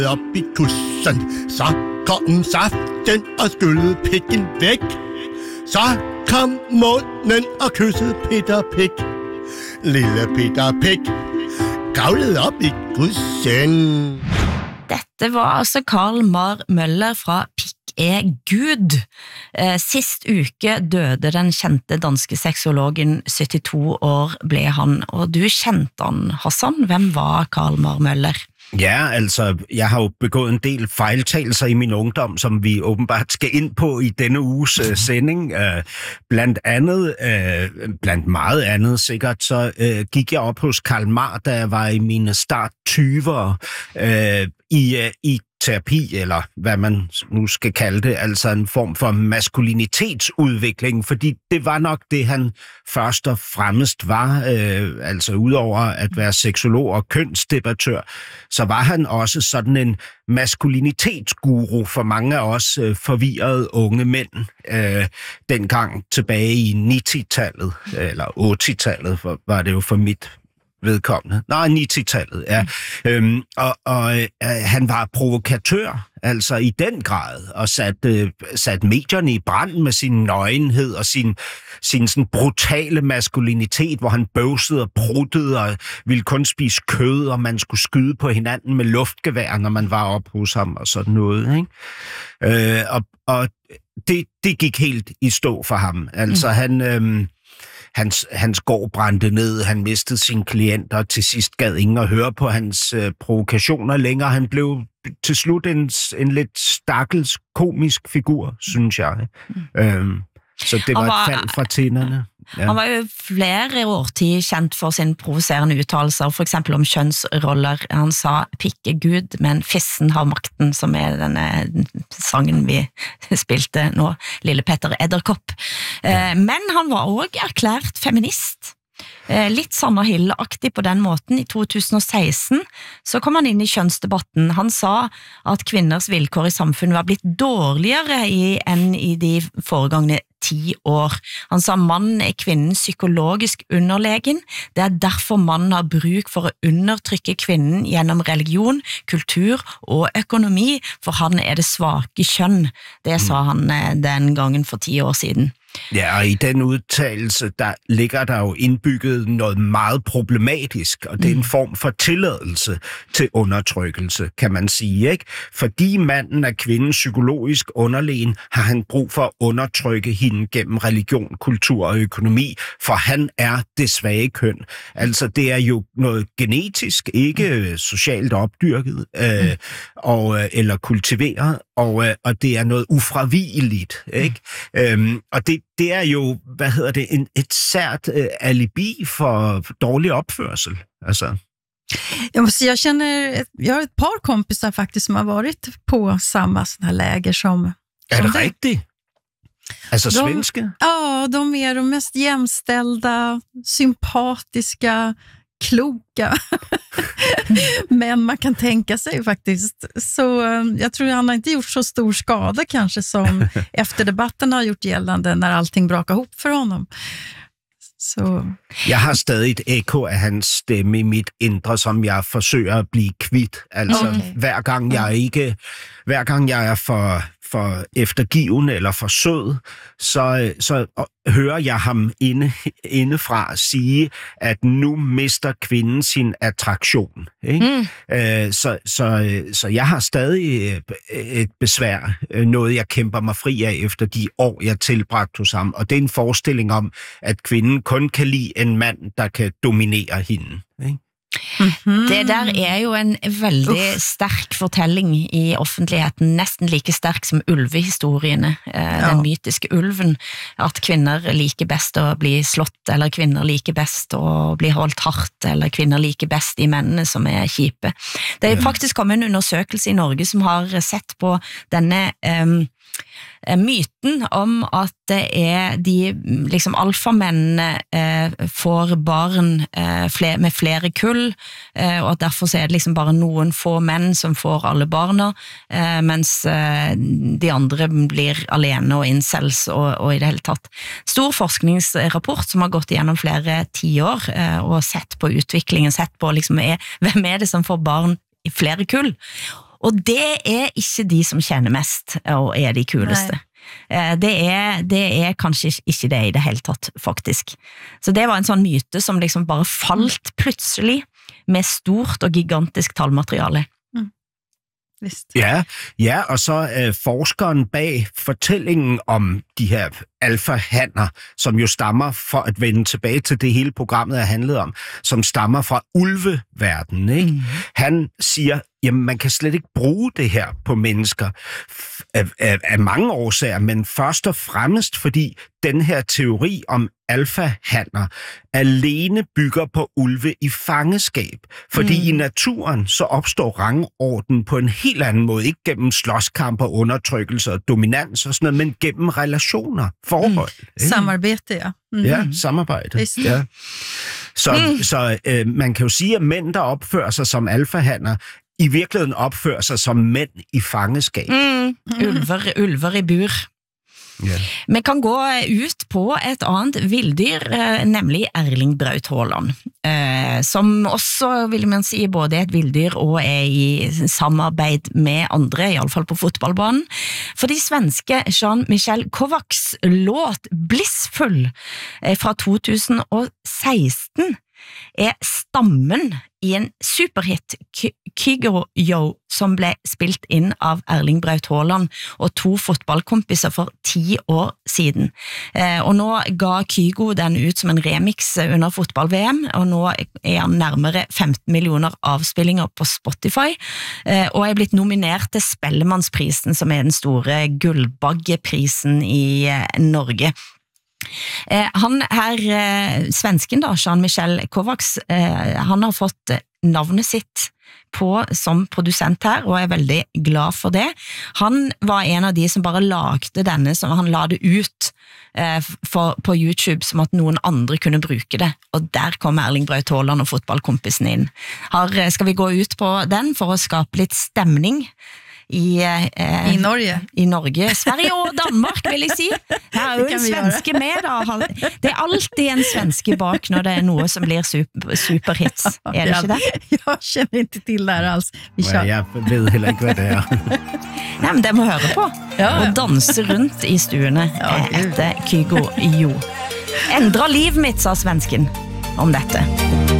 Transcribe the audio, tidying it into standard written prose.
Op i kussen, så kom saften og skyllede pikken væk. Så kom munden og kyssede Peter Pik. Lille Peter Pik kravlede op i kussen. Dette var altså Karl Mar Møller fra Pikk Gud. Sist uke døde den kjente danske seksologen, 72 år ble han, og du kjente han, Hassan. Hvem var Karl Mar Møller? Ja, altså, jeg har jo begået en del fejltagelser i min ungdom, som vi åbenbart skal ind på i denne uges sending. Blandt meget andet sikkert, så gik jeg op hos Karl Mar, da jeg var i mine start 20'ere i terapi, eller hvad man nu skal kalde det, altså en form for maskulinitetsudvikling, fordi det var nok det, han først og fremmest var, altså udover at være seksolog og kønsdebattør, så var han også sådan en maskulinitetsguru for mange af os forvirrede unge mænd, dengang tilbage i 90-tallet, eller 80-tallet, var det jo for mit vedkommende. 90-tallet, ja. Han var provokatør, altså i den grad, og sat medierne i brand med sin nøgenhed og sin sådan brutale maskulinitet, hvor han bøvsede og pruttede og ville kun spise kød, og man skulle skyde på hinanden med luftgevær, når man var op hos ham og sådan noget, ikke? Og det gik helt i stå for ham. Altså hans gård brændte ned, han mistede sine klienter, og til sidst gad ingen at høre på hans provokationer længere. Han blev til slut en lidt stakkels komisk figur, synes jeg. Så det var et fald fra tænderne. Ja. Han var jo flere årtid kjent for sin provoserende uttalelser, for eksempel om kjønnsroller. Han sa pikke Gud, men fissen har makten, som denne sangen vi spilte nå, Lille Petter Edderkopp. Men han var også erklært feminist. Litt Sanna Hill-aktig på den måten. I 2016 så kom han inn i kjønnsdebatten. Han sa at kvinners vilkår i samfunnet var blitt dårligere enn i de foregangne 10 år. Han sa mannen kvinnen psykologisk underlegen. Det derfor mannen har bruk for å undertrykke kvinnen gjennom religion, kultur og økonomi, for han det svake kjønn. Det sa han den gangen for 10 år siden. Ja, og i den udtalelse, der ligger der jo indbygget noget meget problematisk, og det en form for tilladelse til undertrykkelse, kan man sige, ikke? Fordi manden kvinden psykologisk underlegen, har han brug for at undertrykke hende gennem religion, kultur og økonomi, for han det svage køn. Altså, det jo noget genetisk, ikke socialt opdyrket, eller kultiveret, og det noget ufravigeligt, ikke? Og det jo, et sært alibi for dårlig opførsel. Altså. Jag måste säga, jag har ett par kompisar faktiskt som har varit på samma sån här läger som det rigtigt? Altså svenske? Ja, de de mest jämställda, sympatiska, kloka men man kan tänka sig faktiskt. Så jag tror han har inte gjort så stor skada kanske som efter debatten har gjort gällande när allting brakar ihop för honom. Så. Jeg har stadig et ekko af hans stemme i mit indre, som jeg forsøger at blive kvidt. Altså hver gang jeg er for eftergivende eller for sød, så hører jeg ham indefra sige, at nu mister kvinden sin attraktion. Ikke? Så jeg har stadig et besvær, noget jeg kæmper mig fri af efter de år, jeg tilbragte hos ham. Og det en forestilling om, at kvinden kun kan lide en mand, der kan dominere hende. Ikke? Det der jo en veldig sterk fortelling i offentligheten, nesten like sterk som ulvehistoriene, den mytiske ulven, at kvinner liker best å bli slått, eller kvinner liker best å bli holdt hardt, eller kvinner liker best de mennene som kjipe. Det faktisk kommet en undersøkelse i Norge som har sett på denne myten om at det de liksom alfamennene får barn med flere kull, og at derfor så det liksom bare noen få menn som får alle barna, mens de andre blir alene og incels og i det hele tatt. Stor forskningsrapport som har gått gjennom flere 10 år og sett på utviklingen, sett på liksom hvem det som får barn i flere kull. Og det ikke de som tjener mest, og de kuleste. Det kanskje ikke det I det hele tatt, faktisk. Så det var en sånn myte som liksom bare falt plutselig med stort og gigantisk tallmateriale. Visst. Ja, og så forskeren bag fortællingen om de her alfahanner, som jo stammer, for at vende tilbage til det hele programmet handlet om, som stammer fra ulveverdenen, ikke? Han siger, jamen man kan slet ikke bruge det her på mennesker af mange årsager, men først og fremmest fordi den her teori om alfahanner alene bygger på ulve I fangeskab. Fordi I naturen så opstår rangorden på en helt anden måde, ikke gennem slåskamper, undertrykkelse og dominans og sådan noget, men gennem relationer, forhold. Samarbete, ja. Ja, samarbejde. Ja. Så man kan jo sige, at mænd, der opfører sig som alfahanner, I virkeligheden opfører sig som mænd I fangeskab. Ulver I bur. Ja. Vi kan gå ut på et annet vilddyr, nemlig Erling Braut Haaland, som også, vil man si, både et vilddyr og I samarbeid med andre, I alle fall på fotballbanen. Fordi svenske Jean-Michel Kovacs låt Blissful fra 2016 stammen I en superhit, Kygo Yo, som ble spilt inn av Erling Braut Haaland og 2 fotballkompiser for 10 år siden. Og nå ga Kygo den ut som en remix under fotball-VM, og nå han nærmere 15 millioner avspillinger på Spotify, og blitt nominert til Spellemannsprisen, som den store gullbaggeprisen I Norge. Han her, svensken da, Jean-Michel Kovacs, han har fått navnet sitt som produsent her, og veldig glad for det. Han var en av de som bare lagde denne, som han la det ut på YouTube, som at noen andre kunne bruke det, og der kom Erling Braut Haaland og fotballkompisen inn. Skal vi gå ut på den for å skape litt stemning? I Norge. I Norge, Sverige og Danmark, vil jeg si. Her jo en svenske med, da. Det alltid en svenske bak når det noe som blir superhits. Det ikke det? Jeg kjenner ikke til det her alls. Jeg vet heller ikke, hva det Nei, men det må høre på. Og danse rundt I stuene etter Kygo Jo. Endra liv mitt, sa svensken om dette.